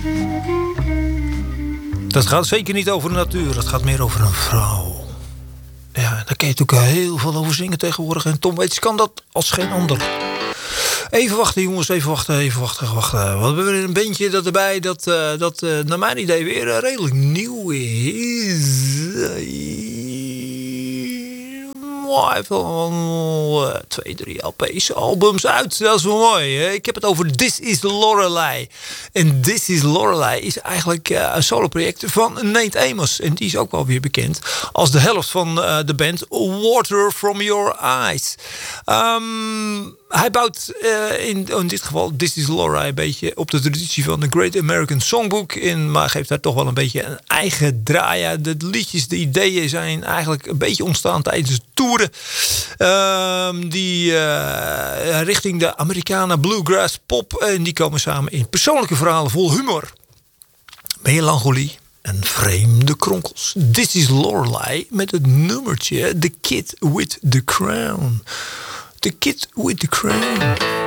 Dat gaat zeker niet over de natuur. Dat gaat meer over een vrouw. Ja, daar kun je natuurlijk heel veel over zingen tegenwoordig. En Tom Waits kan dat als geen ander. Even wachten jongens, even wachten. We hebben weer een bandje dat erbij dat naar mijn idee weer redelijk nieuw is. Hij heeft al 2, 3 LP's, albums uit. Dat is wel mooi. Hè? Ik heb het over This Is Lorelei. En This Is Lorelei is eigenlijk een solo-project van Nate Amos. En die is ook wel weer bekend als de helft van de band Water From Your Eyes. Hij bouwt in dit geval This Is Lorelei een beetje op de traditie van The Great American Songbook in, maar geeft daar toch wel een beetje een eigen draai. De liedjes, de ideeën zijn eigenlijk een beetje ontstaan tijdens de toeren die richting de Americana bluegrass pop, en die komen samen in persoonlijke verhalen vol humor, melancholie en vreemde kronkels. This Is Lorelei met het nummertje The Kid With The Crown. The Kid With The Crown.